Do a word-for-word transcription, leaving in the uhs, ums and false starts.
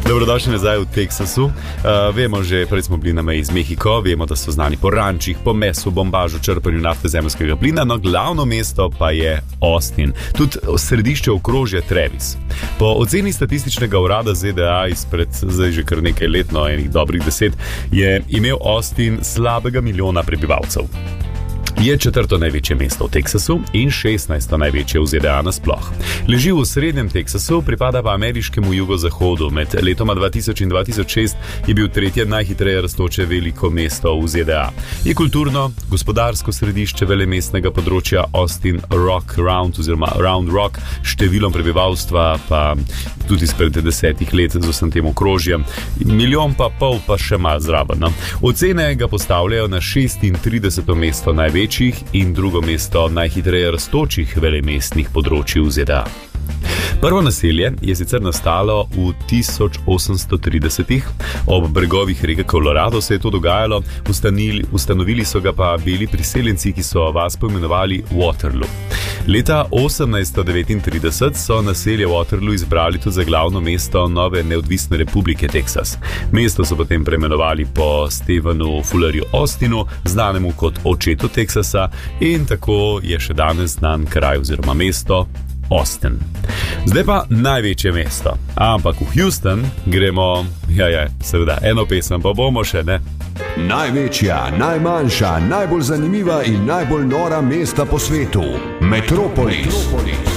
Dobrodošli nazaj v Teksasu. Uh, vemo že, prej smo bili na meji z Mehiko, vemo, da so znani po rančih, po mesu, bombažu, črpanju nafte, zemeljskega plina, no glavno mesto pa je Austin, tudi središče okrožja Travis. Po oceni statističnega urada Z D A izpred zdaj že kar nekaj let, no enih dobrih deset, je imel Austin slabega milijona prebivalcev. Je četrto največje mesto v Teksasu in šestnajsto največje v Z D A nasploh. Leži v srednjem Teksasu, pripada pa ameriškemu jugozahodu. Med letoma dva tisoč in dva tisoč šest je bil tretje najhitreje rastoče veliko mesto v Z D A. Je kulturno, gospodarsko središče velemestnega področja Austin Rock Round oziroma Round Rock, številom prebivalstva pa tudi izpred desetih let z vsem tem okrožjem. Milijon pa pol pa še malo zraven. No? Ocene ga postavljajo na šestintrideseto mesto največje in drugo mesto najhitreje rastočih velemestnih področij v Z D A. Prvo naselje je sicer nastalo v tisoč osemsto tridesetih, ob bregovih reke Colorado se je to dogajalo, ustanili, ustanovili so ga pa beli priseljenci, ki so vas poimenovali Waterloo. Leta osemnajststo devetintrideset so naselje Waterloo izbrali tudi za glavno mesto nove neodvisne republike Teksas. Mesto so potem preimenovali po Stephenu Fullerju Austinu, znanemu kot očetu Teksasa, in tako je še danes znan kraj oziroma mesto Austin. Zdaj pa največje mesto. Ampak v Houston gremo, ja, ja, seveda, eno pesem pa bomo še, ne? Največja, najmanjša, najbolj zanimiva in najbolj nora mesta po svetu. Metropolis. Metropolis.